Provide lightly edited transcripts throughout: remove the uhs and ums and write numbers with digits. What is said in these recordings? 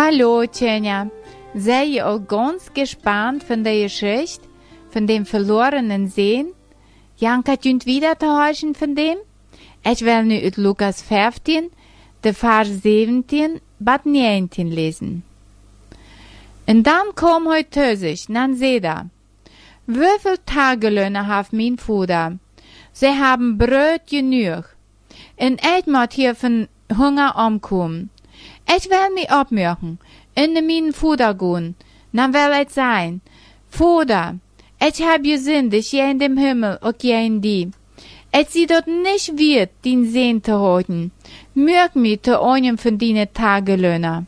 Hallo, Tjenja. Sei je auch ganz gespannt von der Geschichte, von dem verlorenen Sehen? Janka tünt wieder te horchen von dem? Ich will nu uit Lukas 15, de Vers 17, bat 19 lesen. Und dann kom heut tösig, nan seda. Wieviel Tagelöhne haft mein Vater? Sie haben Brot genug. Und ich moet hier von Hunger umkommen. Ich will mich abmachen, in meinen Vater gehen. Dann will ich sein. Vater, ich hab gesündigt, je in dem Himmel, und je in die. Ich sie dort nicht wird, den Sehn zu halten. Mög mich zu einem von deinen Tagelöhner.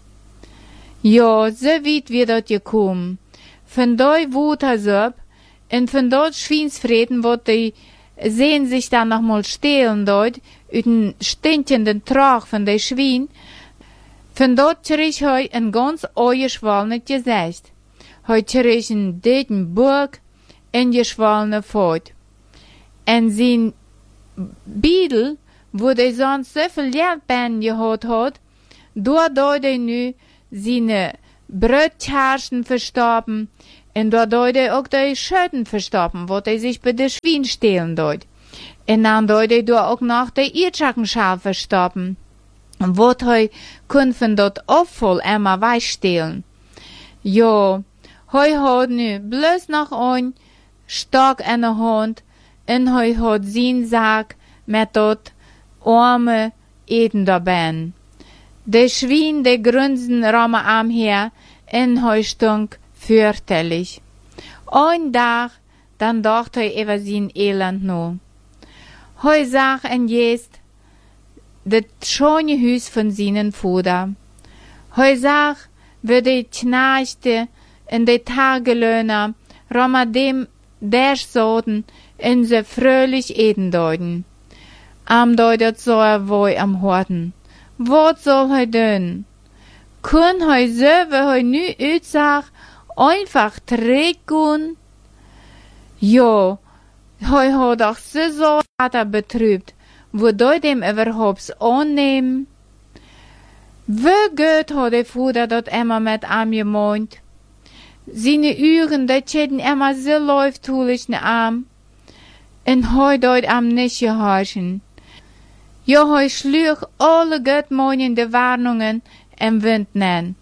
Ja, so weit wird dort gekommen. Von dort wut ab, und von dort Schweinsfrieden, wo die sehen sich dann noch mal stehlen dort, ut den stinkenden Trag von der Schwein. Von dort krieg heu ein ganz geschwollenes Gesicht. Heu krieg einen dicken Burg und geschwollene Fort. Und sein Biedel, wo der sonst so viel Geldbein gehad hat, dort er nu seine Brötcharschen verstorben, und dort er auch die Schöten verstorben, wo er sich bei der Schwein stehlen dort. Und dann dort er auch noch der Irrschackenschal verstorben. Und wo er kun von dort Opfel immer weichstehlen. Jo, heu hat nu bloß noch ein Stock in der Hand, und heu hat sein Sack mit dort arme Eden dabei. Der Schwein, der grünsen Rame am her, und heu stunk fürchterlich. Ein Tag, dann dacht er über sein Elend no. Heu sag en jest, das schöne Haus von seinen Vater. Heu sag, wie die Knechte und die Tagelöhner Rama dem der Soden in so fröhlich eden deuten. Am deutet so woi am Horten. Wat soll heu dön? Kun heu so, wie heu nu utsag, einfach trägen? Jo, heu hat doch so Vater betrübt, wo deu dem überhaupt annehmen? Wie gut hat der Vater dort immer mit am gemeint? Seine Uhren, die schäden immer so läuftulich ne Arm. Und heu dort am nicht gehorchen. Jo, heu schlug alle gottmeinende Warnungen im Wind nen.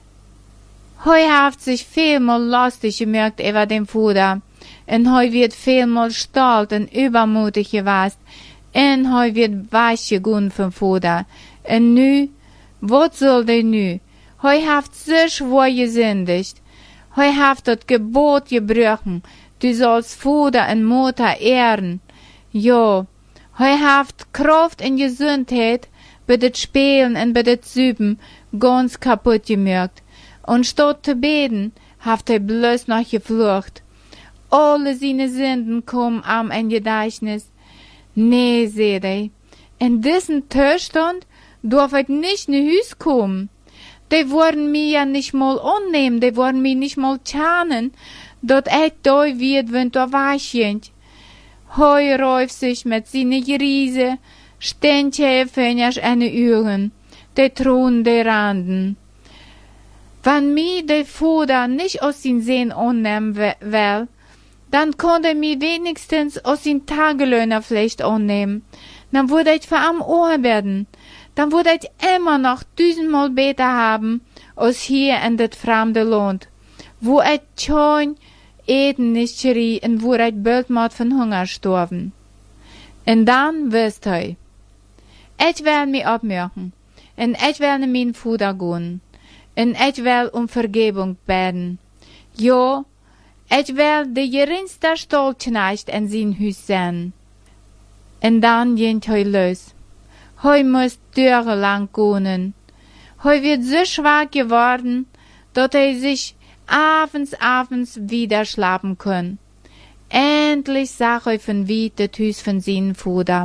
Heu haft sich vielmal lustig gemerkt über den Vater. Und heu wird vielmal stolz und übermutig gewesen. Und heu wird weich gegangen vom Vater. Und nu, wat soll der nu? Heu haft so schwor gesündigt. Heu haft das Gebot gebrochen. Du sollst Vater und Mutter ehren. Jo, heu haft Kraft und Gesundheit bei det Spielen und bei det Süben ganz kaputt gemerkt. Und statt zu beten, haft bloß noch geflucht. Alle seine Sünden kommen am ein Gedächtnis. Nee, seht ihr, in diesen Zustand darf ich nicht in Hüs kommen. Die wollen mich ja nicht mal annehmen, die wollen mich nicht mal tschahnen, dat ich da wird, wenn da weichend. Heu rauf sich mit seine Riese, ständige Fingers an die Augen, die Thron der Randen. Wenn mir der Vater nicht aus den Sehen annehmen will, dann konnte mir wenigstens aus den Tagelöhner vielleicht annehmen. Dann würde ich für am Ohr werden. Dann würde ich immer noch 1000-mal besser haben, als hier in das fremde Land, wo ich schon Eden nicht schrie und wo ich bald mal von Hunger storben. Und dann wirst du, ich will mich abmachen, und ich will in meinen Vater gehen, und ich will um Vergebung beten. Ja, ich will der geringste Stolzknecht in sein Haus sein. Und dann geht heu los. Heu muss lang gehen. Heu wird so schwach geworden, dass sich abends wieder schlafen kann. Endlich sag heu von weit das Haus von seinem Vater.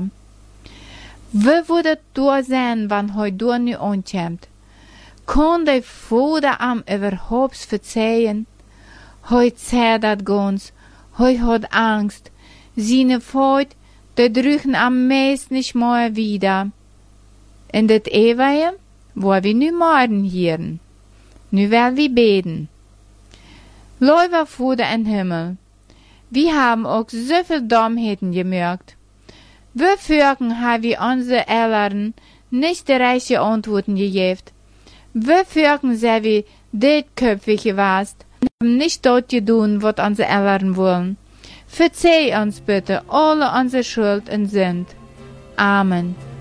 Wie würde du sein, wenn heu du nu ankommt? Kann der Vater am überhaupt verzeihen? Heu zedert ganz, heu hat Angst. Seine Freud, die drüchen am meisten nicht mehr wieder. In das Ewige, wo wir nu morgen hören. Nu werden wir beten. Lieber Vater im Himmel, wir haben auch so viel Dummheiten gemerkt. Wofür haben wir unsere Eltern nicht die rechten Antworten gegeben? Wofür sind wir dichtköpfig gewesen und haben nicht dort getan, was unsere Eltern wollen? Verzeih uns bitte alle unsere Schuld und Sünd. Amen.